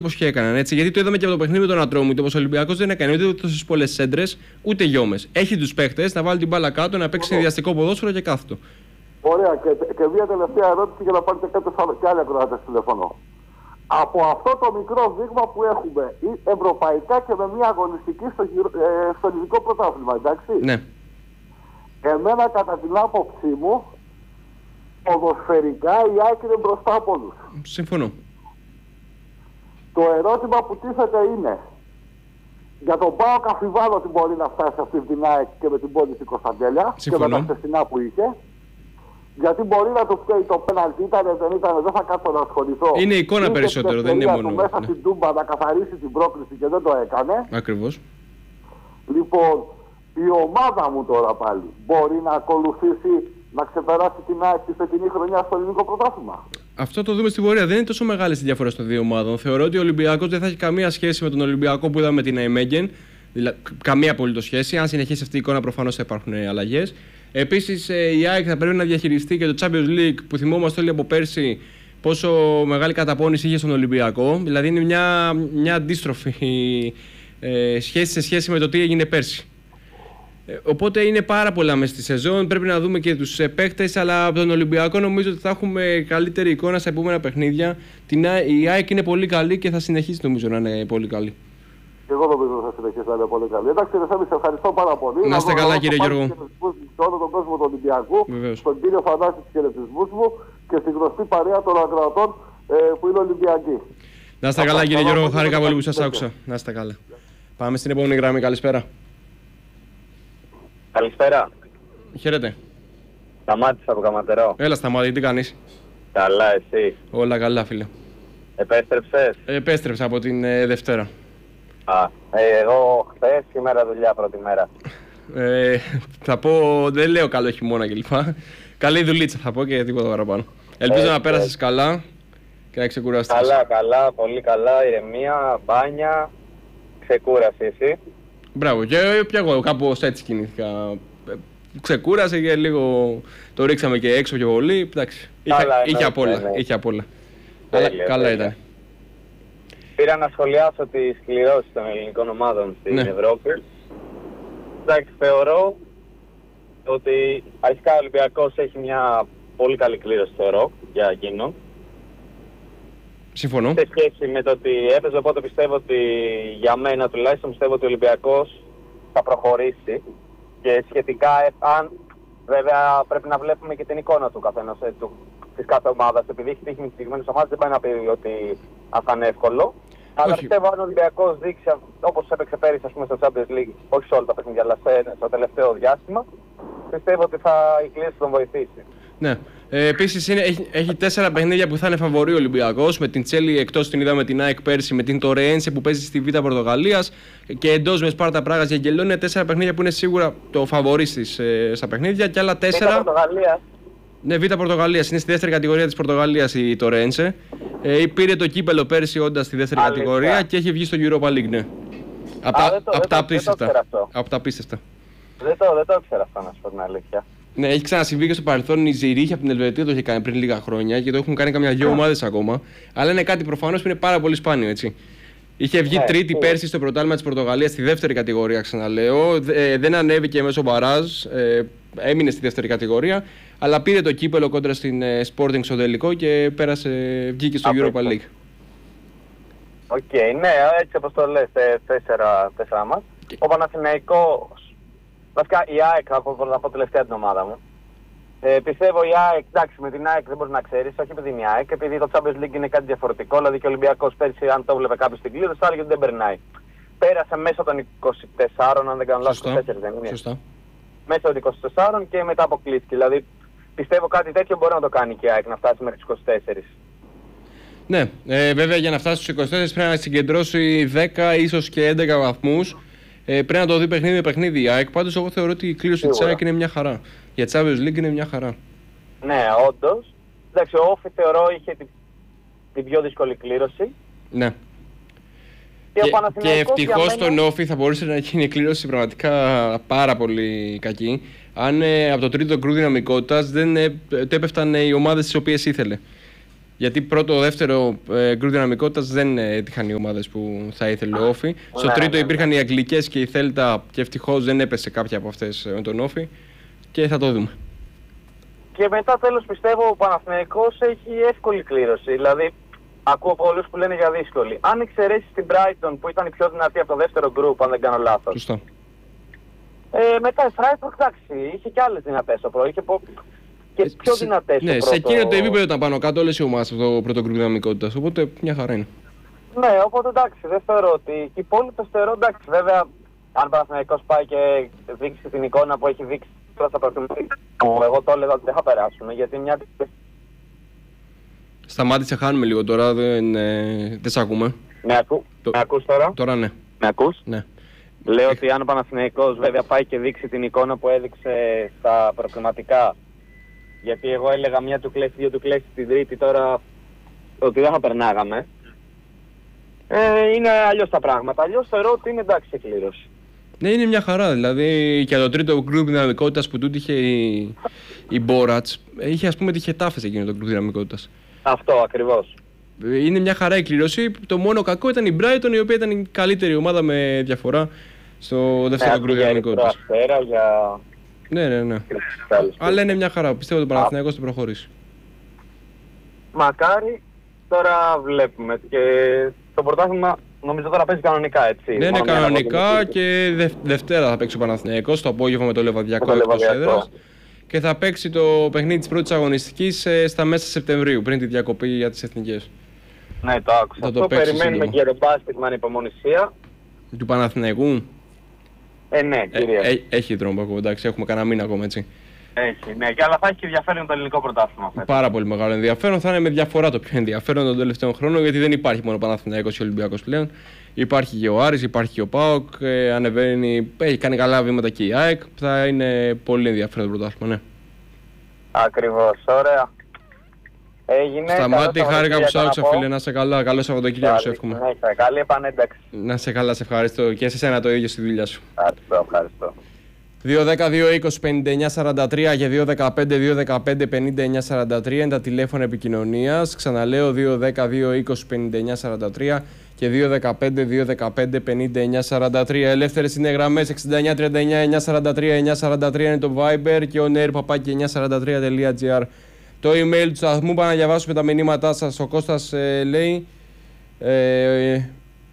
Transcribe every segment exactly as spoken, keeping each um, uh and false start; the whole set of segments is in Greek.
Όπως και έκαναν, έτσι. Γιατί το είδαμε και από το παιχνίδι με τον Ατρόμητο, πως ο Ολυμπιακός δεν έκανε ούτε τόσες πολλές σέντρες, ούτε γιόμες. Έχει τους παίχτες να βάλει την μπάλα κάτω, να παίξει συνδυαστικό ποδόσφαιρο και κάθετο. Ωραία. Και, και μια τελευταία ερώτηση για να πάρετε κάποιες και άλλοι ακροατές τηλεφωνώ. Από αυτό το μικρό δείγμα που έχουμε ευρωπαϊκά και με μια αγωνιστική στο, ε, στο ελληνικό πρωτάθλημα, εντάξει. Ναι. Εμένα, κατά την άποψή μου, ποδοσφαιρικά η ΑΕΚ είναι μπροστά από όλους. Συμφωνώ. Το ερώτημα που τίθεται είναι, για τον ΠΑΟΚ αμφιβάλλω ότι μπορεί να φτάσει αυτή την ΑΕΚ και με την πόλη στην Κωνσταντέλια και με τα χθεσινά που είχε. Γιατί μπορεί να το φταίει το πέναλτι, ήταν, δεν ήταν, δεν θα κάτσω να ασχοληθώ. Είναι εικόνα είναι περισσότερο, δεν είναι μόνο. Του μέσα ναι. στην Τούμπα να καθαρίσει την πρόκληση και δεν το έκανε. Ακριβώς. Λοιπόν, η ομάδα μου τώρα πάλι μπορεί να ακολουθήσει, να ξεπεράσει την ΑΕΚ τη φετινή χρονιά στο ελληνικό πρωτάθλημα. Αυτό το δούμε στην πορεία. Δεν είναι τόσο μεγάλη η διαφορά των δύο ομάδων. Θεωρώ ότι ο Ολυμπιακός δεν θα έχει καμία σχέση με τον Ολυμπιακό που είδαμε με την Αϊμέγεν. Δηλαδή, καμία απολύτως σχέση. Αν συνεχίσει αυτή η εικόνα, προφανώς θα υπάρχουν αλλαγές. Επίσης, η ΑΕΚ θα πρέπει να διαχειριστεί και το Champions League που θυμόμαστε όλοι από πέρσι πόσο μεγάλη καταπώνηση είχε στον Ολυμπιακό. Δηλαδή, είναι μια, μια αντίστροφη ε, σχέση σε σχέση με το τι έγινε πέρσι. Οπότε είναι πάρα πολλά μέσα στη σεζόν. Πρέπει να δούμε και τους παίκτες. Αλλά από τον Ολυμπιακό νομίζω ότι θα έχουμε καλύτερη εικόνα στα επόμενα παιχνίδια. Την, η ΑΕΚ είναι πολύ καλή και θα συνεχίσει νομίζω να είναι πολύ καλή. Και εγώ νομίζω ότι θα συνεχίσει να είναι πολύ καλή. Εντάξει, Ρεσέμι, σε ευχαριστώ πάρα πολύ. Να είστε καλά, κύριε Γιώργο. Σε όλο τον κόσμο του Ολυμπιακού, βεβαίως. Στον κύριο Θανάση, τους χαιρετισμούς μου και στην γνωστή παρέα των ακροατών ε, που είναι Ολυμπιακοί. Να είστε καλά, κύριε Γιώργο. Χάρηκα πολύ που σας άκουσα. Να είστε καλά. Πάμε στην επόμενη γραμμή. Καλησπέρα. Καλησπέρα. Χαίρετε. Σταμάτης από Καματερό. Έλα, Σταμάτη, τι κάνεις? Καλά, εσύ? Όλα καλά, φίλε. Επέστρεψες? Επέστρεψα από την ε, Δευτέρα. Α, ε, εγώ χθες, σήμερα δουλειά πρώτη μέρα. Ε, θα πω, δεν λέω καλό χειμώνα κλπ. Καλή δουλίτσα θα πω και τίποτα παραπάνω. Ελπίζω ε, να πέρασες ε. καλά και να ξεκουραστείς. Καλά, καλά, πολύ καλά, ηρεμία, μπάνια, ξεκούραση εσύ. Μπράβο, και, και εγώ κάπως έτσι κινήθηκα. Ξεκούρασε και λίγο το ρίξαμε και έξω και πολύ. Εντάξει, είχε, είχε απ' όλα. Είχε απ' όλα. Αλλά καλά ήταν. Πήρα να σχολιάσω τις κληρώσεις των ελληνικών ομάδων στην ναι. Ευρώπη. Εντάξει, θεωρώ ότι αρχικά ο Ολυμπιακός έχει μια πολύ καλή κλήρωση, θεωρώ, για εκείνο. Συμφωνώ. Σε σχέση με το ότι έπαιζε, οπότε πιστεύω ότι για μένα τουλάχιστον πιστεύω ότι ο Ολυμπιακός θα προχωρήσει. Και σχετικά, αν βέβαια πρέπει να βλέπουμε και την εικόνα του καθένας, του, της κάθε ομάδας. Επειδή έχει τύχει με τις συγκεκριμένες ομάδες, δεν πάει να πει ότι θα είναι εύκολο. Αλλά όχι. Πιστεύω αν ο Ολυμπιακός δείξει όπως έπαιξε πέρυσι ας πούμε, στο Champions League, όχι σε όλα τα παιχνίδια, αλλά στο τελευταίο διάστημα, πιστεύω ότι θα η κλήρωση τον βοηθήσει. Ναι. Ε, επίσης είναι, έχει, έχει τέσσερα παιχνίδια που θα είναι φαβορί ο Ολυμπιακός. Με την Τσέλη εκτός την είδαμε την ΑΕΚ πέρσι, με την Τορεένσε που παίζει στη Β' Πορτογαλίας και εντός με Σπάρτα Πράγας και Αγγελών. Είναι τέσσερα παιχνίδια που είναι σίγουρα το φαβορί στις, ε, στα παιχνίδια και άλλα τέσσερα. Β' Πορτογαλίας. Ναι, Β' Πορτογαλίας. Είναι στη δεύτερη κατηγορία της Πορτογαλίας η Τορεένσε. Ε, πήρε το κύπελο πέρσι όντας στη δεύτερη Αλήθεια. κατηγορία και έχει βγει στο Europa League. Ναι. Από τα απίστευτα. Από τα απίστευτα. Δεν το, δεν το ήξερα αυτό, να σου πω την αλήθεια. Ναι, έχει ξανασυμβεί και στο παρελθόν. Η Ζηρίχη από την Ελβετία το είχε κάνει πριν λίγα χρόνια και το έχουν κάνει καμιά δυο ομάδες ακόμα. Αλλά είναι κάτι προφανώς που είναι πάρα πολύ σπάνιο, έτσι. Είχε βγει ναι, τρίτη ναι. πέρσι στο πρωτάθλημα της Πορτογαλίας στη δεύτερη κατηγορία, ξαναλέω. Ε, δεν ανέβηκε μέσω μπαράζ, ε, έμεινε στη δεύτερη κατηγορία. Αλλά πήρε το κύπελο κόντρα στην ε, Sporting στο τελικό και πέρασε, βγήκε στο Europa League. Οκ, okay, ναι, έτσι όπως το λες, τέσσερα, τέσσερα μας. Okay. Ο Παναθηναϊκός. Βασικά η ΑΕΚ, θα πω, θα πω τελευταία την ομάδα μου. Ε, πιστεύω η ΑΕΚ, εντάξει, με την ΑΕΚ δεν μπορεί να ξέρει, όχι επειδή είναι η ΑΕΚ, επειδή το Champions League είναι κάτι διαφορετικό. Δηλαδή και ο Ολυμπιακός πέρσι, αν το βλέπει κάποιο στην κλήρωση, θα έλεγε ότι δεν περνάει. Πέρασε μέσω των είκοσι τεσσάρων, αν δεν κάνω λάθος, είκοσι τέσσερα δεν είναι. Σωστά. Μέσω των είκοσι τεσσάρων και μετά αποκλείστηκε. Δηλαδή πιστεύω κάτι τέτοιο μπορεί να το κάνει και η ΑΕΚ να φτάσει μέχρι τους είκοσι τέσσερα. Ναι, ε, βέβαια για να φτάσει στους είκοσι τέσσερα πρέπει να συγκεντρώσει δέκα ίσως και έντεκα βαθμούς. Ε, πρέπει να το δει παιχνίδι με παιχνίδι η ΑΕΚ. Πάντως, εγώ θεωρώ ότι η κλήρωση της ΑΕΚ είναι μια χαρά. Για Champions League είναι μια χαρά. Ναι, όντως. Εντάξει, ο Όφη θεωρώ είχε την, την πιο δύσκολη κλήρωση. Ναι. Και, και, και ευτυχώς στον μένα... Όφη θα μπορούσε να γίνει η κλήρωση πραγματικά πάρα πολύ κακή. Αν ε, από το τρίτο κρού δυναμικότητας δεν ε, το έπεφταν οι ομάδες τις οποίες ήθελε. Γιατί πρώτο, δεύτερο ε, γκρουπ δυναμικότητας δεν έτυχαν οι ομάδες που θα ήθελε ο Όφη. Στο ναι, τρίτο ναι, υπήρχαν ναι. οι Αγγλικές και η Θέλτα και ευτυχώς δεν έπεσε κάποια από αυτές με τον Όφη. Και θα το δούμε. Και μετά τέλος πιστεύω ο Παναθηναϊκός έχει εύκολη κλήρωση. Δηλαδή, ακούω πολλούς που λένε για δύσκολη. Αν εξαιρέσεις την Brighton που ήταν η πιο δυνατή από το δεύτερο γκρουπ, αν δεν κάνω λάθος. Σωστά. Ε, μετά η Freiburg, εντάξει, είχε και άλλες δυνατές στο πρώτο. Είχε πο... και πιο σε, δυνατές ναι, στο σε πρώτο. εκείνο το επίπεδο ήταν πάνω κάτω όλες οι ομάδες από το πρώτο γκρουπ δυναμικότητας. Οπότε μια χαρά είναι. Ναι, οπότε εντάξει, δεν θεωρώ ότι. Και οι υπόλοιπες θεωρώ εντάξει, βέβαια, αν ο Παναθηναϊκός πάει και δείξει την εικόνα που έχει δείξει τώρα στα προκριματικά, εγώ το έλεγα ότι δεν θα περάσουν. Γιατί μια. Σταμάτησε, χάνουμε λίγο τώρα, δεν, ε, δεν σ' ακούμε. Με, ακού... Το... με ακούς τώρα? Τώρα ναι. Με ακούς? Ναι. Λέω ότι αν ο Παναθηναϊκός βέβαια πάει και δείξει την εικόνα που έδειξε στα προκριματικά, γιατί εγώ έλεγα μια του κλέσει, δύο του κλέσει την τρίτη, τώρα ότι δεν θα περνάγαμε. Ε, είναι αλλιώς τα πράγματα. Αλλιώς θεωρώ ότι είναι εντάξει εκκλήρωση. Ναι, είναι μια χαρά. Δηλαδή και το τρίτο γκρουπ δυναμικότητας που τούτο είχε η, η Μπόρατς, είχε ας πούμε τη Χετάφες εκείνο το γκρουπ δυναμικότητας. Αυτό ακριβώς. Είναι μια χαρά η κλήρωση. Το μόνο κακό ήταν η Brighton, η οποία ήταν η καλύτερη ομάδα με διαφορά στο δεύτερο γκρουπ δυναμικότητας. Για... Ναι, ναι, ναι. Αλλά είναι μια χαρά. Πιστεύω ότι ο Παναθηναϊκός θα προχωρήσει. Μακάρι. Τώρα βλέπουμε. Και το πρωτάθλημα νομίζω τώρα παίζει κανονικά, έτσι. Ναι, είναι κανονικά και δε, Δευτέρα θα παίξει ο Παναθηναϊκός το απόγευμα με το Λεβαδιακό εκτός έδρας. Και θα παίξει το παιχνίδι της πρώτης αγωνιστικής ε, στα μέσα Σεπτεμβρίου, πριν τη διακοπή για τις εθνικές. Ναι, το άκουσα. Αυτό το περιμένουμε και το μπάσκετ με ανυπομονησία. Του Παναθηναϊκού. Ε, ναι, κυρίως. Ε, ε, έχει δρόμο ακόμα, εντάξει, έχουμε κανένα μήνα ακόμα, έτσι. Έχει, ναι, και αλλά θα έχει και ενδιαφέρον το ελληνικό πρωτάθλημα. Πάρα πολύ μεγάλο ενδιαφέρον. Θα είναι με διαφορά το πιο ενδιαφέρον τον τελευταίο χρόνο, γιατί δεν υπάρχει μόνο Παναθηναϊκός και Ολυμπιακός πλέον. Υπάρχει και ο Άρης, υπάρχει και ο ΠΑΟΚ, ε, ανεβαίνει, έχει κάνει καλά βήματα και η ΑΕΚ. Θα είναι πολύ ενδιαφέρον το πρωτάθλημα, ναι. Ακριβώς, ωραία. Έγινε. Σταμάτη, χάρηκα που σ' άκουσα, φίλε. Να σε καλά. Καλό Σαββατοκύριακο σου εύχομαι. Ναι, καλή επανένταξη. Να σε καλά, σε ευχαριστώ. Και σε σένα το ίδιο στη δουλειά σου. Ευχαριστώ, ευχαριστώ. δύο δέκα δύο είκοσι πενήντα εννιά σαράντα τρία και δύο δεκαπέντε δύο δεκαπέντε πενήντα εννιά σαράντα τρία είναι τα τηλέφωνα επικοινωνίας. Ξαναλέω δύο δέκα δύο είκοσι πενήντα εννιά σαράντα τρία και δύο δεκαπέντε δύο δεκαπέντε πενήντα εννιά σαράντα τρία. Ελεύθερες είναι γραμμές εξήντα εννιά τριάντα εννιά εννιά σαράντα τρία εννιά σαράντα τρία είναι το Viber και on air παπάκι εννιά σαράντα τρία τελεία τζι άρ. Το email του σταθμού, πάμε να διαβάσουμε τα μηνύματά σας. Ο Κώστας ε, λέει ε,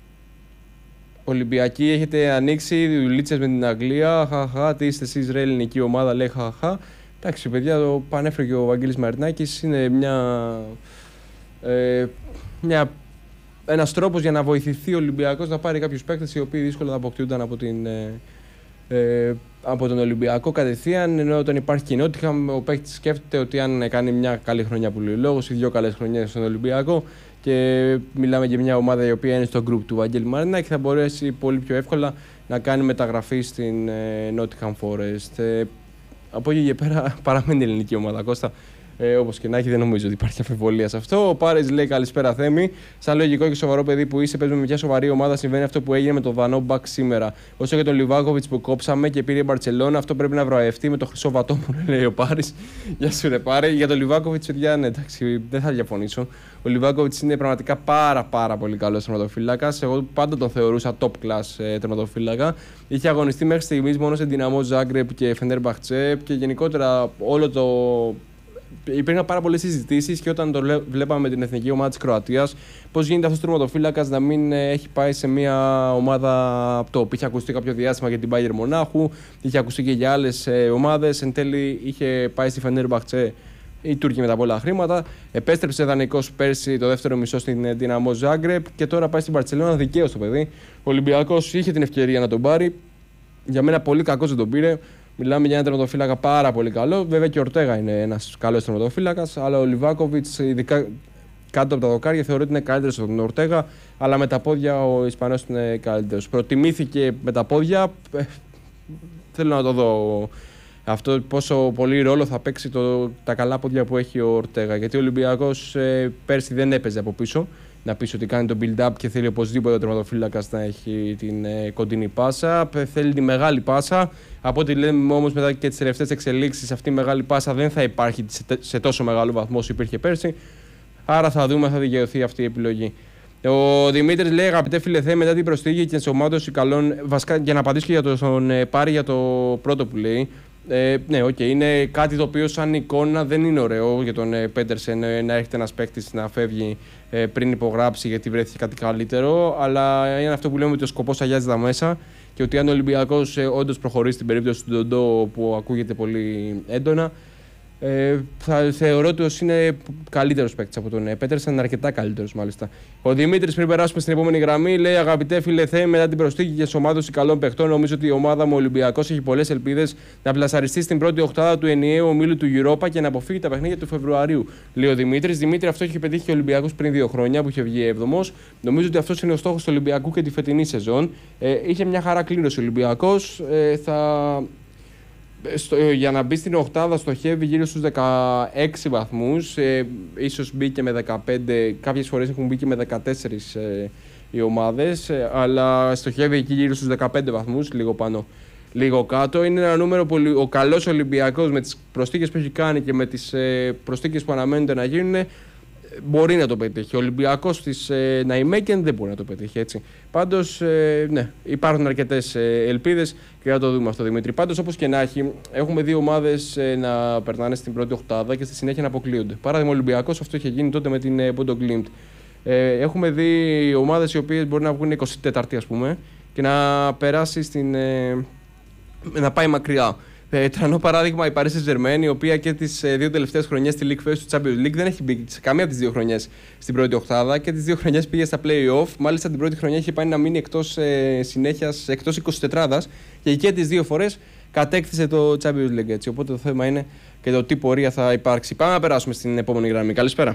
Ολυμπιακοί έχετε ανοίξει δουλίτσες με την Αγγλία. Χαχα, τι είστε εσείς ρε ελληνική ομάδα, λέει χαχα. Εντάξει παιδιά, το πανέφερε και ο Βαγγέλης Μαρινάκης. Είναι μια, ε, μια, ένας τρόπος για να βοηθηθεί ο Ολυμπιακός να πάρει κάποιους παίκτες οι οποίοι δύσκολα θα αποκτούνταν από την... Ε, ε, από τον Ολυμπιακό κατευθείαν, ενώ όταν υπάρχει κοινότητα, ο παίκτης σκέφτεται ότι αν κάνει μια καλή χρονιά που λέει λόγος ή δύο καλές χρονιές στον Ολυμπιακό και μιλάμε για μια ομάδα η οποία είναι στο group του Βαγγέλη Μαρινάκη, θα μπορέσει πολύ πιο εύκολα να κάνει μεταγραφή στην ε, Nottingham Forest. Ε, από εκεί και πέρα παραμένει η ελληνική ομάδα, Κώστα. Ε, όπως και να έχει, δεν νομίζω ότι υπάρχει αμφιβολία σε αυτό. Ο Πάρης λέει καλησπέρα Θέμη. Σαν λογικό και σοβαρό παιδί που είσαι, παίζουμε με μια σοβαρή ομάδα. Συμβαίνει αυτό που έγινε με τον Δανό Μπακ σήμερα. Όσο και τον Λιβάκοβιτς που κόψαμε και πήρε η Μπαρτσελόνα, αυτό πρέπει να βραβευτεί με το χρυσό βατόμουρο, λέει ο Πάρης. Γεια σου, ρε Πάρη. Για τον Λιβάκοβιτς, παιδιά, ναι, εντάξει, δεν θα διαφωνήσω. Ο Λιβάκοβιτς είναι πραγματικά πάρα, πάρα πολύ καλός τερματοφύλακας. Εγώ πάντα τον θεωρούσα top class ε, τερματοφύλακα. Είχε αγωνιστεί μέχρι στιγμής μόνο σε Δυναμό Ζάγκρεπ και Φενέρμπαχτσε και γενικότερα όλο το. Υπήρχαν πάρα πολλές συζητήσεις και όταν το βλέπαμε με την εθνική ομάδα της Κροατίας, πώς γίνεται αυτός ο τερματοφύλακας να μην έχει πάει σε μια ομάδα top. Είχε ακουστεί κάποιο διάστημα για την Bayern Μονάχου, είχε ακουστεί και για άλλες ομάδες. Εν τέλει είχε πάει στη Φενέρμπαχτσε οι Τούρκοι με τα πολλά χρήματα. Επέστρεψε δανεικός πέρσι το δεύτερο μισό στην Δυναμό Ζάγκρεπ και τώρα πάει στην Μπαρτσελόνα. Δικαίως το παιδί. Ο Ολυμπιακός είχε την ευκαιρία να τον πάρει. Για μένα πολύ κακός δεν τον πήρε. Μιλάμε για ένα τερματοφύλακα πάρα πολύ καλό. Βέβαια και ο Ορτέγα είναι ένας καλός τερματοφύλακας. Αλλά ο Λιβάκοβιτς, ειδικά κάτω από τα δοκάρια, θεωρώ ότι είναι καλύτερος από τον Ορτέγα. Αλλά με τα πόδια ο Ισπανός είναι καλύτερος. Προτιμήθηκε με τα πόδια. Ε, θέλω να το δω αυτό πόσο πολύ ρόλο θα παίξει το, τα καλά πόδια που έχει ο Ορτέγα. Γιατί ο Ολυμπιακός ε, πέρσι δεν έπαιζε από πίσω. Να πεις ότι κάνει το build-up και θέλει οπωσδήποτε ο τερματοφύλακας να έχει την ε, κοντινή πάσα. Θέλει τη μεγάλη πάσα. Από ό,τι λέμε όμως μετά και τις τελευταίες εξελίξεις, αυτή η μεγάλη πάσα δεν θα υπάρχει σε, σε τόσο μεγάλο βαθμό όσο υπήρχε πέρσι. Άρα θα δούμε, θα δικαιωθεί αυτή η επιλογή. Ο Δημήτρης λέει: αγαπητέ φίλε Θεέ, μετά την προσθήκη και την ενσωμάτωση καλών. Βασικά, για να απαντήσω και για τον Πάρη για το πρώτο που λέει. Ε, ναι, οκ, okay, είναι κάτι το οποίο σαν εικόνα δεν είναι ωραίο για τον ε, Πέτερσεν ε, να έρχεται ένας παίκτης να φεύγει ε, πριν υπογράψει γιατί βρέθηκε κάτι καλύτερο. Αλλά είναι αυτό που λέμε ότι ο σκοπός αγιάζει τα μέσα και ότι αν ο Ολυμπιακός ε, όντως προχωρήσει στην περίπτωση του Ντοντό που ακούγεται πολύ έντονα, Ε, θα θεωρώ ότι είναι καλύτερος παίκτης από τον Πέτερσεν, είναι αρκετά καλύτερος μάλιστα. Ο Δημήτρης, πριν περάσουμε στην επόμενη γραμμή, λέει: αγαπητέ φίλε Θεέ, μετά την προσθήκη και ενσωμάτωση καλών παιχτών, νομίζω ότι η ομάδα μου Ολυμπιακός έχει πολλές ελπίδες να πλασαριστεί στην πρώτη οκτάδα του ενιαίου ομίλου του Europa και να αποφύγει τα παιχνίδια του Φεβρουαρίου. Λέει ο Δημήτρης. Δημήτρη, αυτό έχει πετύχει ο Ολυμπιακός πριν δύο χρόνια που είχε βγει έβδομος. Νομίζω ότι αυτό είναι ο στόχος του Ολυμπιακού και τη φετινή σεζόν. Ε, είχε μια χαρά κλήρωση ο Ολυμπιακός. Ε, θα. Στο, για να μπει στην οκτάδα στοχεύει γύρω στους δεκαέξι βαθμούς, ε, ίσως μπήκε με δεκαπέντε, κάποιες φορές έχουν μπει και με δεκατέσσερις ε, οι ομάδες, ε, αλλά στοχεύει εκεί γύρω στους δεκαπέντε βαθμούς, λίγο πάνω, λίγο κάτω. Είναι ένα νούμερο πολύ, ο καλός Ολυμπιακός με τις προσθήκες που έχει κάνει και με τις ε, προσθήκες που αναμένονται να γίνουν, μπορεί να το πετύχει. Ο Ολυμπιακός της ε, Ναϊμέγεν δεν μπορεί να το πετύχει, έτσι. Πάντως, ε, ναι, υπάρχουν αρκετές ε, ελπίδες και θα το δούμε αυτό, Δημήτρη. Πάντως, όπως και να έχει, έχουμε δύο ομάδες ε, να περνάνε στην πρώτη οκτάδα και στη συνέχεια να αποκλείονται. Παράδειγμα, ο Ολυμπιακός, αυτό είχε γίνει τότε με την ε, Bodo Glimt. Ε, έχουμε δει ομάδες οι οποίες μπορεί να βγουν εικοστή τέταρτη, ας πούμε, και να περάσει στην. Ε, να πάει μακριά. Ε, τρανό παράδειγμα η Paris Saint-Germain, η οποία και τις ε, δύο τελευταίες χρονιές στη League Fest του Champions League δεν έχει μπει σε καμία από τις δύο χρονιές στην πρώτη οκτάδα και τις δύο χρονιές πήγε στα play-off. Μάλιστα την πρώτη χρονιά είχε πάει να μείνει εκτός ε, συνέχειας, εκτός εικοσιτετράδας και και τις δύο φορές κατέκτησε το Champions League. Έτσι. Οπότε το θέμα είναι και το τι πορεία θα υπάρξει. Πάμε να περάσουμε στην επόμενη γραμμή. Καλησπέρα.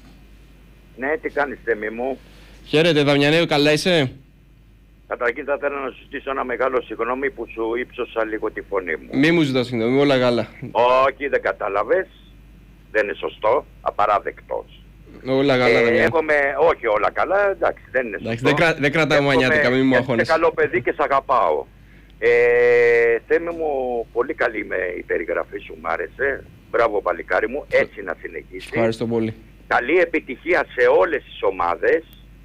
Ναι, τι κάνεις, Θέμη μου? Χαίρετε, Δαμιανέου, καλά είσαι? Καταρχήν θα ήθελα να σου ζητήσω ένα μεγάλο συγγνώμη που σου ύψωσα λίγο τη φωνή μου. Μη μου ζητάς συγγνώμη, όλα καλά. Όχι, δεν κατάλαβες. Δεν είναι σωστό. Απαράδεκτος. Όλα καλά, ε, έχουμε, όχι όλα καλά, εντάξει, δεν είναι σωστό. Εντάξει, δεν, κρα, δεν κρατάω μανιάτικα, μην μου αγχώνεσαι. Είσαι καλό παιδί και σ' αγαπάω. Ε, Θέμη μου, πολύ καλή με η περιγραφή σου, μ' άρεσε. Μπράβο παλικάρι μου, έτσι να συνεχίσει. Ευχαριστώ πολύ. Καλή επιτυχία σε όλες τις ομάδες.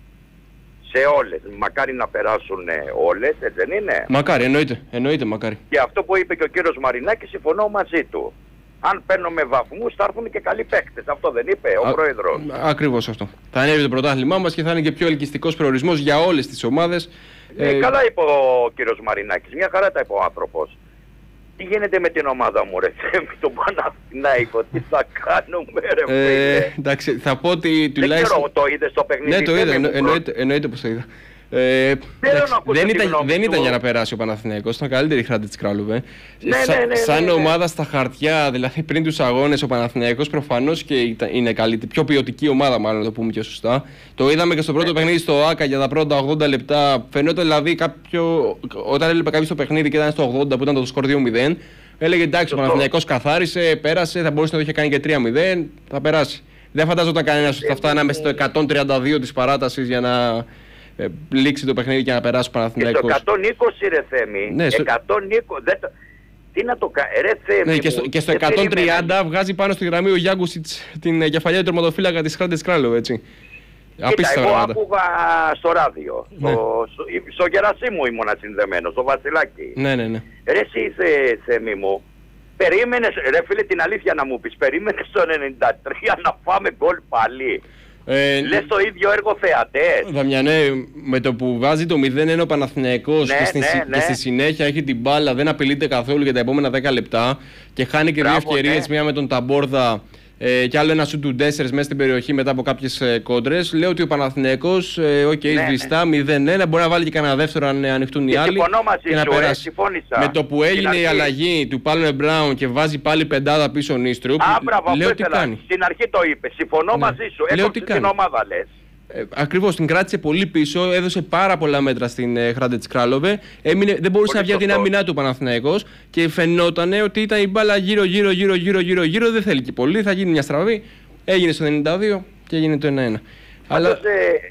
Σε όλες. Μακάρι να περάσουν όλες, έτσι δεν είναι? Μακάρι, εννοείται, εννοείται μακάρι. Και αυτό που είπε και ο κύριος Μαρινάκης, συμφωνώ μαζί του. Αν παίρνουμε βαθμούς θα έρθουν και καλοί παίκτες. Αυτό δεν είπε ο Α, πρόεδρος? Ακριβώς αυτό. Θα ανέβει το πρωτάθλημά μας και θα είναι και πιο ελκυστικός προορισμός για όλες τις ομάδες. Ναι, ε... καλά είπε ο κύριος Μαρινάκης. Μια χαρά τα είπε ο άνθρωπος. Τι γίνεται με την ομάδα μου, ρε Θέμη, τον Παναθηναϊκό, τι θα κάνουμε, ρε φίλε? Ε, εντάξει, θα πω ότι τουλάχιστον... Δεν ξέρω, το είδες στο παιχνίδι? Ναι, το είδα, εννο, εννοείται, εννοείται πως το είδα. Ε, εντάξει, δεν ήταν, δεν ήταν για να περάσει ο Παναθηναϊκός, ήταν καλύτερη χράντη της Κράλουβε. Ναι, Σα, ναι, ναι, σαν ναι, ναι. ομάδα στα χαρτιά, δηλαδή πριν τους αγώνες, ο Παναθηναϊκός προφανώς και είναι καλύτερη, πιο ποιοτική ομάδα, μάλλον να το πούμε πιο σωστά. Το είδαμε και στο πρώτο ναι. παιχνίδι στο ΆΚΑ για τα πρώτα ογδόντα λεπτά. Φαινόταν δηλαδή κάποιο, όταν έλειπε κάποιο στο παιχνίδι και ήταν στο ογδόντα που ήταν το σκορ δύο μηδέν, έλεγε εντάξει, ο Παναθηναϊκός καθάρισε, πέρασε, θα μπορούσε να το είχε κάνει και τρία μηδέν, θα περάσει. Δεν φαντάζονταν κανένας ότι θα φτάναμε στο εκατόν τριάντα δύο της παράτασης για να ε, λήξει το παιχνίδι και να περάσει ο Παναθηναϊκός. Και στο εκατόν είκοσι, ρε Θέμη, ναι, στο... εκατόν είκοσι, δεν το... τι να το κάνει, ρε Θέμη. Ναι, και στο, και στο εκατόν τριάντα περίμενα. Βγάζει πάνω στη γραμμή ο Γιάγκουσιτς την κεφαλιά του τερματοφύλακα της Χράντες Κράλου, έτσι. Κοίτα, εγώ άκουγα στο ράδιο, ναι. στο, στο, στο Γερασίμου ήμουνα συνδεμένος, στο Βασιλάκι. Ναι, ναι, ναι. Ρε εσύ Θέμη μου, περίμενες, ρε φίλε την αλήθεια να μου πεις, περίμενες το ενενήντα τρία να φάμε γκολ πάλι. Ε, Λες το ίδιο έργο θεατές. Δαμιανέ, με το που βάζει το μηδέν ένα ο Παναθηναϊκός ναι, και, στη, ναι, ναι. και στη συνέχεια έχει την μπάλα, δεν απειλείται καθόλου για τα επόμενα δέκα λεπτά και χάνει και Μπράβο, δύο ευκαιρίες, ναι. μία με τον Ταμπόρδα ε, και άλλο ένα σου του τέσσερις μέσα στην περιοχή μετά από κάποιες ε, κόντρες. Λέω ότι ο Παναθηναϊκός, ε, οκ, okay, ναι, σβηστά, ναι. μηδέν ένα, μπορεί να βάλει και κανένα δεύτερο αν ανοιχτούν οι άλλοι μαζί και να σου, περάσει. Ε, με το που έγινε η αλλαγή του Πάλμε Μπράουν και βάζει πάλι πεντάδα πίσω ο Νίστρουπ, λέω τι κάνει. Στην αρχή το είπε, συμφωνώ ναι. μαζί σου, έκοψε την ομάδα λες. Ε, ακριβώς, την κράτησε πολύ πίσω, έδωσε πάρα πολλά μέτρα στην ε, Χράντετς Κράλοβε. Έμεινε, δεν μπορούσε πολύ να βγει από την άμυνά του Παναθηναϊκός και φαινόταν ότι ήταν η μπάλα γύρω, γύρω, γύρω, γύρω, γύρω, γύρω. Δεν θέλει και πολύ, θα γίνει μια στραβή. Έγινε στο ενενήντα δύο και έγινε το ένα ένα. Αλλά ε,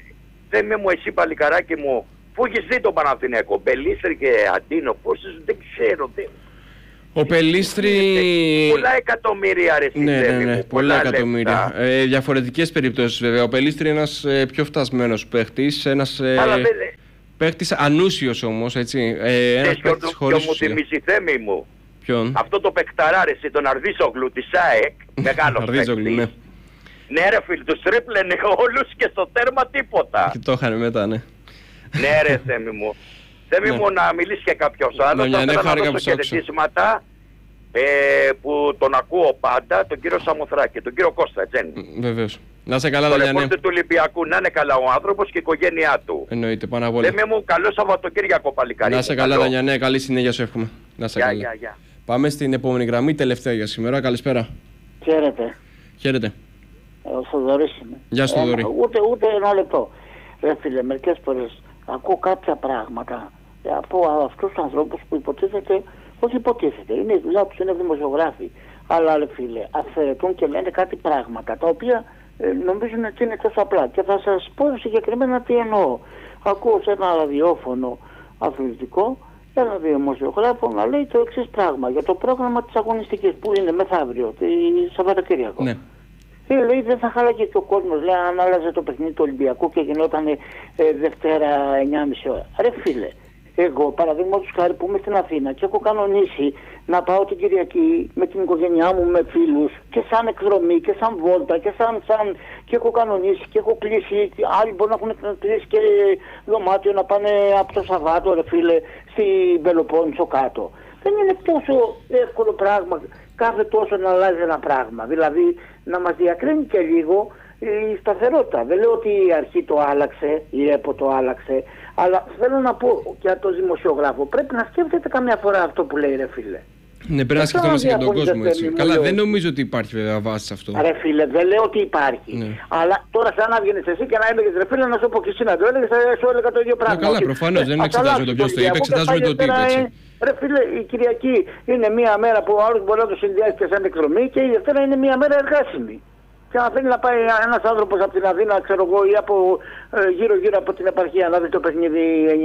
δεν με μου εσύ παλικαράκι μου, πού έχεις δει τον Παναθηναϊκό, Μπελίστερ και Αντίνο, πόσες δεν ξέρω. Δεν... Ο Πελίστρη. Πολλά εκατομμύρια ρε ναι, ναι, ναι, ναι, πολλά εκατομμύρια. Ε, διαφορετικές περιπτώσεις βέβαια. Ο Πελίστρη είναι ένας ε, πιο φτασμένος παίχτης. Ένας ε, παίχτης ανούσιος όμως, έτσι. Ε, ένας παίχτης χωρίς ουσία. Μου θυμίζει, Θέμη μου. Ποιον? Αυτό το παικταράρεση, τον Αρδίζογλου της ΑΕΚ. Μεγάλο παίχτη. Ναι. Ναι ρε φίλοι, τους τρίπλαινε όλους και στο τέρμα τίποτα. Και το είχαν μετά, ναι. Ναι ρε Θέμη μου. Θέμη ναι. μου να μιλήσει και κάποιος άλλος. Ναι, ναι, θα ήθελα να δώσω χαιρετίσματα ε, που τον ακούω πάντα, τον κύριο Σαμοθράκη, τον κύριο Κώστα, έτσι. Βεβαίως. Να σε καλά, Δανιανέ. Τον ρεπόρτερ του Ολυμπιακού, να είναι καλά ο άνθρωπος και η οικογένειά του. Εννοείται, πάνω απ' όλα. Θέμη μου, καλό Σαββατοκύριακο παλικάρι. Να σε καλά, Δανιανέ, καλή συνέχεια σου εύχομαι. Να σε καλά. Γεια, γεια. Πάμε στην επόμενη γραμμή, τελευταία για σήμερα. Καλησπέρα. Χαίρετε. Χαίρετε. Ο Θοδωρής είμαι. Γεια σου, Θοδωρή. Ούτε, ούτε ένα λεπτό. Ρε φίλε, μερικές φορές ακούω κάποια πράγματα από αυτούς τους ανθρώπους που υποτίθεται, όχι υποτίθεται, είναι η δουλειά τους, είναι δημοσιογράφοι. Αλλά ρε φίλε, αφαιρετούν και λένε κάτι πράγματα τα οποία ε, νομίζουν ότι είναι τόσο απλά. Και θα σας πω συγκεκριμένα τι εννοώ. Ακούω σε ένα ραδιόφωνο αθλητικό ένα δημοσιογράφο να λέει το εξής πράγμα για το πρόγραμμα της αγωνιστικής που είναι μεθαύριο, τη Σαββατοκύριακο. Ναι. Και λέει δεν θα χάλαγε και ο κόσμος, λέει αν άλλαζε το παιχνίδι του Ολυμπιακού και γινόταν ε, Δευτέρα εννιά και μισή ώρα. Ρε φίλε, εγώ παραδείγματος χάρη που είμαι στην Αθήνα και έχω κανονίσει να πάω την Κυριακή με την οικογένειά μου, με φίλους και σαν εκδρομή και σαν βόλτα και σαν, σαν και έχω κανονίσει και έχω κλείσει, άλλοι μπορεί να έχουν κλείσει και δωμάτιο να πάνε από το Σαββάτο ρε φίλε στην Πελοπόννησο κάτω. Δεν είναι τόσο εύκολο πράγμα κάθε τόσο να αλλάζει ένα πράγμα. Δηλαδή να μας διακρίνει και λίγο η σταθερότητα. Δεν λέω ότι η αρχή το άλλαξε, η ΕΠΟ το άλλαξε, αλλά θέλω να πω και από τον δημοσιογράφο πρέπει να σκέφτεται καμιά φορά αυτό που λέει ρε φίλε. Ναι, πρέπει να σκεφτόμαστε για τον κόσμο έτσι. Καλά, δεν νομίζω ότι υπάρχει βέβαια βάση σε αυτό. Ρε φίλε, δεν λέω ότι υπάρχει. Ναι. Αλλά τώρα σαν να βγαίνεις εσύ και να έλεγες ρε φίλε να σου πω και εσύ να το έλεγες, θα σου έλεγα το ίδιο πράγμα. Ναι, καλά, προφανώς δεν εξετάζουμε το ποιος το είπε, εξετάζουμε το τι είπε. Έτσι. Ρε φίλε, η Κυριακή είναι μια μέρα που ο άλλος μπορεί να το συνδυάσει και σαν εκδρομή και η Δευτέρα είναι μια μέρα εργάσιμη. Και αν θέλει να πάει ένας άνθρωπος από την Αθήνα, ξέρω εγώ, ή από ε, γύρω-γύρω από την επαρχία να δει το παιχνίδι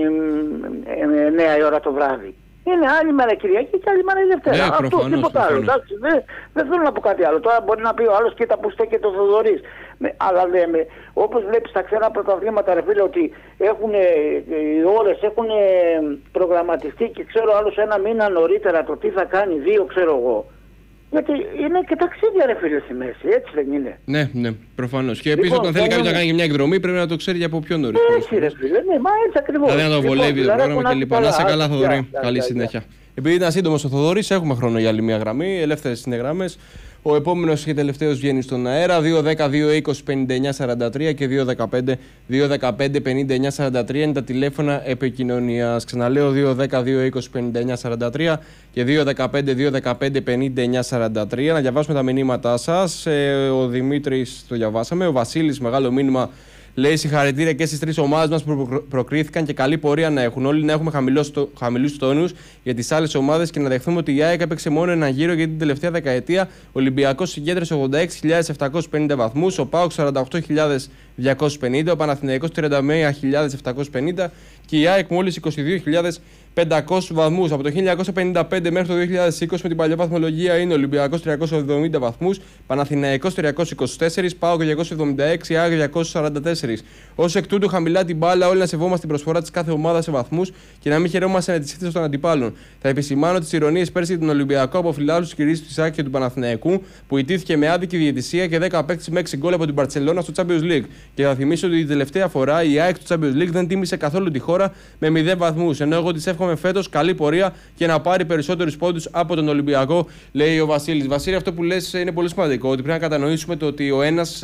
εννιά η ώρα το βράδυ. Είναι άλλη μέρα Κυριακή και άλλη μέρα η Δευτέρα. Yeah, αυτό τίποτα άλλο. Εντάξει, δεν, δεν θέλω να πω κάτι άλλο. Τώρα μπορεί να πει ο άλλος κοίτα που στέκεται ο Θοδωρής. Αλλά λέμε, όπως βλέπεις στα ξένα πρωταθλήματα ρε φίλε ότι έχουν, οι ώρες έχουν προγραμματιστεί και ξέρω άλλος ένα μήνα νωρίτερα το τι θα κάνει, δύο ξέρω εγώ. Γιατί είναι και ταξίδια ρε φίλε στη μέση, έτσι δεν είναι. Ναι, ναι, προφανώς. Και επίσης λοιπόν, όταν θέλει κάποιος να κάνει μια εκδρομή πρέπει να το ξέρει από ποιον νωρίς. Έτσι ρε φίλε, ναι, μα έτσι ακριβώς. Δηλαδή να το βολεύει το πρόγραμμα κλπ. Να σε καλά Θοδωρή, καλή συνέχεια. Επειδή ήταν σύντομος ο Θοδωρής, έχουμε χρόνο για άλλη μια γραμμή, ελεύθερες είναι γραμμές. Ο επόμενος και τελευταίος βγαίνει στον αέρα, δύο δέκα δύο είκοσι πενήντα εννιά σαράντα τρία και δύο δεκαπέντε δύο δεκαπέντε πενήντα εννιά σαράντα τρία είναι τα τηλέφωνα επικοινωνίας. Ξαναλέω δύο δέκα δύο είκοσι πενήντα εννιά σαράντα τρία και δύο δεκαπέντε δύο δεκαπέντε πενήντα εννιά σαράντα τρία. Να διαβάσουμε τα μηνύματά σας. Ο Δημήτρης το διαβάσαμε, ο Βασίλης μεγάλο μήνυμα. Λέει συγχαρητήρια και στις τρεις ομάδες μας που προκρίθηκαν και καλή πορεία να έχουν. Όλοι να έχουμε χαμηλούς τόνους για τις άλλες ομάδες και να δεχθούμε ότι η ΑΕΚ έπαιξε μόνο ένα γύρο για την τελευταία δεκαετία. Ο Ολυμπιακός συγκέντρωσε ογδόντα έξι χιλιάδες επτακόσιους πενήντα βαθμούς, ο ΠΑΟΚ σαράντα οκτώ χιλιάδες διακόσιους πενήντα, ο Παναθηναϊκός τριάντα μία χιλιάδες επτακόσιους πενήντα και η ΑΕΚ μόλις είκοσι δύο χιλιάδες πεντακόσιους βαθμούς. Από το χίλια εννιακόσια πενήντα πέντε μέχρι το δύο χιλιάδες είκοσι με την παλιά βαθμολογία είναι ο Ολυμπιακός τριακόσιους εβδομήντα βαθμούς, Παναθηναϊκός τριακόσιους είκοσι τέσσερα, ΠΑΟΚ διακόσιους εβδομήντα έξι, ΑΕΚ διακόσιους σαράντα τέσσερα. Ως εκ τούτου, χαμηλά την μπάλα, όλοι να σεβόμαστε την προσφορά της κάθε ομάδα σε βαθμούς και να μην χαιρόμαστε με τις ήττες των αντιπάλων. Θα επισημάνω τις ηρωνίες πέρσι για τον Ολυμπιακό από φιλάθλους της κυρίας της ΑΕΚ και του Παναθηναϊκού που ιτήθηκε με άδικη διαιτησία και δέκα παίκτες με έξι γκολ από την Μπαρτσελόνα στο Champions League. Και θα θυμίσω ότι την τελευταία φορά η ΑΕΚ του Champions League δεν τίμησε καθόλου τη χώρα με μηδέν βαθμούς. Ενώ εγώ της εύχομαι φέτος καλή πορεία και να πάρει περισσότερους πόντους από τον Ολυμπιακό, λέει ο Βασίλης. Βασίλη, αυτό που λες είναι πολύ σημαντικό. Ότι πρέπει να κατανοήσουμε το ότι ο ένας.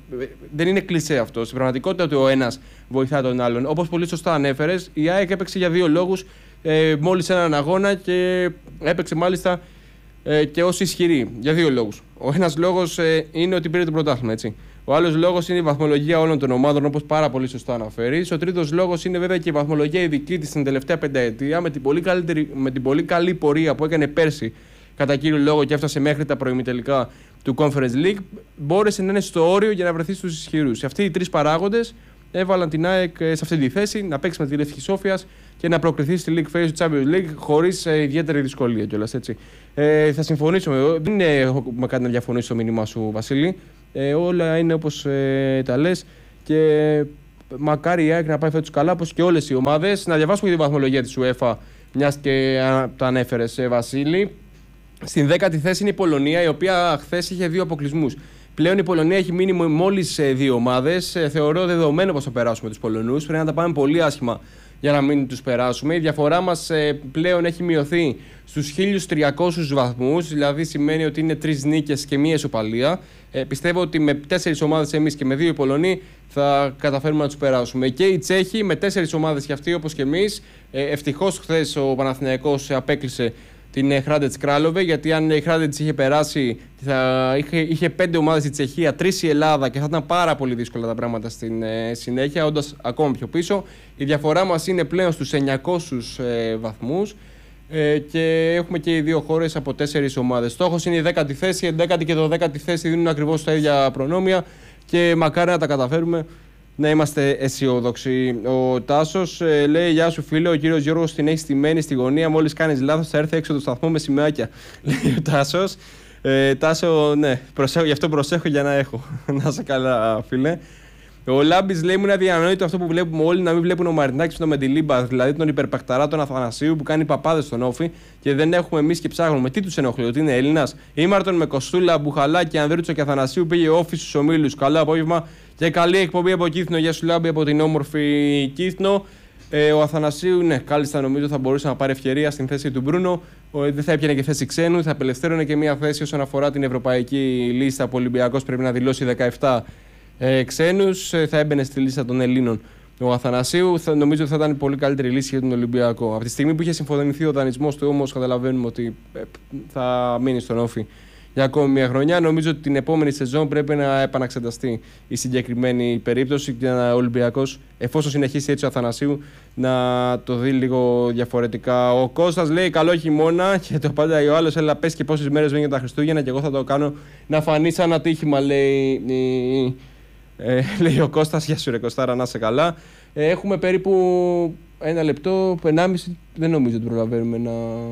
Δεν είναι κλισέ αυτό. Στην πραγματικότητα ότι ο ένας βοηθά τον άλλον. Όπως πολύ σωστά ανέφερες, η ΑΕΚ έπαιξε για δύο λόγους ε, μόλις έναν αγώνα και έπαιξε μάλιστα ε, και ως ισχυρή. Για δύο λόγους. Ο ένας λόγος ε, είναι ότι πήρε το πρωτάθλημα, έτσι. Ο άλλος λόγος είναι η βαθμολογία όλων των ομάδων, όπως πάρα πολύ σωστά αναφέρεις. Ο τρίτος λόγος είναι βέβαια και η βαθμολογία η δική της στην τελευταία πενταετία, με την πολύ, καλύτερη, με την πολύ καλή πορεία που έκανε πέρσι, κατά κύριο λόγο, και έφτασε μέχρι τα προημιτελικά του Conference League, μπόρεσε να είναι στο όριο για να βρεθεί στους ισχυρούς. Αυτοί οι τρεις παράγοντες έβαλαν την ΑΕΚ σε αυτή τη θέση να παίξει με τη Λευκή Σόφιας και να προκριθεί στη League Phase του Champions League χωρίς ε, ιδιαίτερη δυσκολία κιόλας. Έτσι. Ε, θα συμφωνήσω. Δεν έχουμε κάτι να διαφωνήσω στο μήνυμά σου, Βασίλη. Ε, όλα είναι όπως ε, τα λες και μακάρι η ΑΕΚ να πάει φέτος καλά, όπως και όλες οι ομάδες. Να διαβάσουμε και τη βαθμολογία της UEFA, μιας και τα ανέφερες, ε, Βασίλη. Στην δέκατη θέση είναι η Πολωνία, η οποία χθες είχε δύο αποκλεισμούς. Πλέον η Πολωνία έχει μείνει μόλις δύο ομάδες. Ε, θεωρώ δεδομένο πως θα περάσουμε τους Πολωνούς. Πρέπει να τα πάμε πολύ άσχημα για να μην τους περάσουμε. Η διαφορά μας ε, πλέον έχει μειωθεί στους χίλιους τριακόσιους βαθμούς, δηλαδή σημαίνει ότι είναι τρεις νίκες και μία ισοπαλία. Ε, πιστεύω ότι με τέσσερις ομάδες εμείς και με δύο οι Πολωνοί θα καταφέρουμε να τους περάσουμε. Και οι Τσέχοι με τέσσερις ομάδες και αυτοί όπως και εμείς. Ε, ευτυχώς χθες ο Παναθηναϊκός απέκλεισε την Χράντετς Κράλοβε, γιατί αν η Χράντετς είχε περάσει, θα είχε, είχε πέντε ομάδες η Τσεχία, τρεις η Ελλάδα και θα ήταν πάρα πολύ δύσκολα τα πράγματα στην ε, συνέχεια, όντας ακόμα πιο πίσω. Η διαφορά μας είναι πλέον στους εννιακόσιους ε, βαθμούς ε, και έχουμε και οι δύο χώρες από τέσσερις ομάδες. Στόχος είναι η δέκατη θέση, η έντεκατη και δωδέκατη θέση δίνουν ακριβώς τα ίδια προνόμια και μακάρι να τα καταφέρουμε. Να είμαστε αισιόδοξοι. Ο Τάσος ε, λέει: Γεια σου, φίλε. Ο κύριος Γιώργος την έχει στημένη στη γωνία. Μόλις κάνεις λάθος, θα έρθει έξω το σταθμό με σημαίακια. Λέει ο Τάσος. Ε, Τάσο, ναι, προσέχω, γι' αυτό προσέχω για να έχω. Να είσαι καλά, φίλε. Ο Λάμπης λέει: Μου είναι αδιανόητο αυτό που βλέπουμε όλοι να μην βλέπουν ο Μαρινάκης με τον Μεντιλίμπα, δηλαδή τον υπερπακταρά τον Αθανασίου που κάνει παπάδες στον Όφη και δεν έχουμε εμείς και ψάχνουμε. Τι τους ενοχλεί, ότι είναι Έλληνας? Ήμαρτον με Κοστούλα, Μπουχαλάκη, Ανδρούτσο και Αθανασίου πήγε Όφη στους ομίλους. Καλό απόγευμα και καλή εκπομπή από Κύθνο. Γεια σου, Λάμπη, από την όμορφη Κύθνο. Ε, ο Αθανασίου, ναι, κάλλιστα νομίζω θα μπορούσε να πάρει ευκαιρία στην θέση του Μπρούνο. Ο, δεν θα έπιανε και θέση ξένου, θα απελευθέρωνε και μια θέση όσον αφορά την ευρωπαϊκή λίστα που ο Ολυμπιακός πρέπει να δηλώσει δεκαεπτά ε, ξένους. Ε, θα έμπαινε στη λίστα των Ελλήνων. Ο Αθανασίου θα, νομίζω ότι θα ήταν πολύ καλύτερη λύση για τον Ολυμπιακό. Από τη στιγμή που είχε συμφωνηθεί ο δανεισμός του, όμως καταλαβαίνουμε ότι ε, θα μείνει στον Όφη για ακόμη μια χρονιά. Νομίζω ότι την επόμενη σεζόν πρέπει να επαναξεταστεί η συγκεκριμένη περίπτωση και ο Ολυμπιακός, εφόσον συνεχίσει έτσι ο Αθανασίου, να το δει λίγο διαφορετικά. Ο Κώστας λέει: Καλό χειμώνα. Και το πάντα ο άλλος, έλα πες και πόσες μέρες βγαίνουν τα Χριστούγεννα. Και εγώ θα το κάνω να φανεί σαν ατύχημα, λέει, ε, λέει ο Κώστας. Γεια σου, ρε Κωστάρα, να είσαι καλά. Ε, έχουμε περίπου ένα λεπτό, ενάμιση. Δεν νομίζω ότι προλαβαίνουμε να.